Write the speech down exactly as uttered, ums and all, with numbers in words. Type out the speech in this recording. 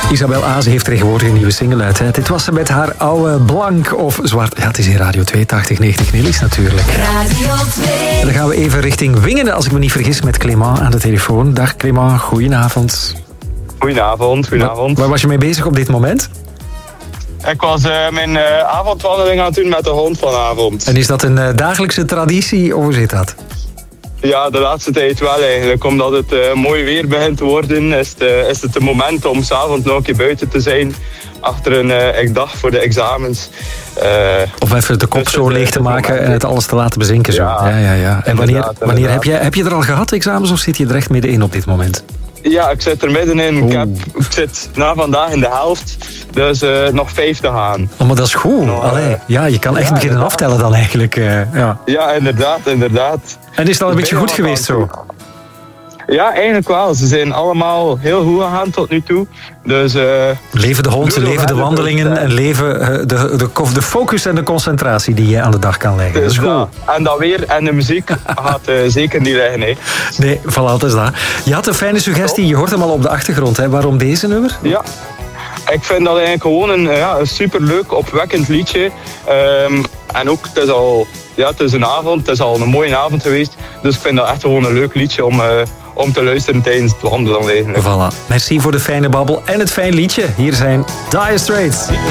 Isabel Aze heeft tegenwoordig een nieuwe single uit. Hè. Dit was ze met haar oude blank of zwart. Ja, het is in Radio twee, tachtig negentig Nillies natuurlijk. Radio twee. En dan gaan we even richting Wingenen, als ik me niet vergis, met Clément aan de telefoon. Dag Clément, goedenavond. Goedenavond, goedenavond. Waar, waar was je mee bezig op dit moment? Ik was uh, mijn uh, avondwandeling aan het doen met de hond vanavond. En is dat een uh, dagelijkse traditie, of hoe zit dat? Ja, de laatste tijd wel eigenlijk. Omdat het uh, mooi weer begint te worden, is het, uh, is het een moment om 's avonds nog een keer buiten te zijn. Achter een uh, dag voor de examens. Uh, of even de kop dus zo leeg te maken moment, en het alles te laten bezinken. Zo. Ja, ja, ja, ja. En wanneer, wanneer heb, je, heb je er al gehad, examens, of zit je er echt middenin op dit moment? Ja, ik zit er middenin. Ik, heb, ik zit na vandaag in de helft. Dus uh, nog vijf te gaan. Oh, maar dat is goed. Nog, uh, Allee, ja, je kan echt ja, beginnen inderdaad. aftellen dan eigenlijk. Uh, ja. ja, inderdaad, inderdaad. En is dat een beetje goed geweest zo? Ja, eigenlijk wel. Ze zijn allemaal heel goed gegaan tot nu toe. Dus, uh, leven de hond, leven de wandelingen en leven uh, de, de, de focus en de concentratie die je aan de dag kan leggen. Dus dat is goed. Ja. En dat weer en de muziek gaat uh, zeker niet liggen. Hè. Nee, voilà, dat is dat. Je had een fijne suggestie, je hoort hem al op de achtergrond. Hè. Waarom deze nummer? Ja. Ik vind dat eigenlijk gewoon een, ja, een superleuk, opwekkend liedje. Um, en ook, het is al ja, het is een avond, het is al een mooie avond geweest. Dus ik vind dat echt gewoon een leuk liedje om, uh, om te luisteren tijdens het wandelen eigenlijk. Voilà. Merci voor de fijne babbel en het fijn liedje. Hier zijn Dire Straits.